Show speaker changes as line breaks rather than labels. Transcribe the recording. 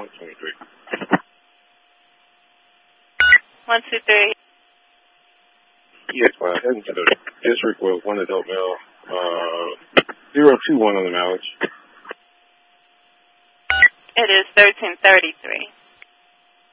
123.
123.
Yes, heading to the district with one adult male. 021 on the mileage.
It is 1333.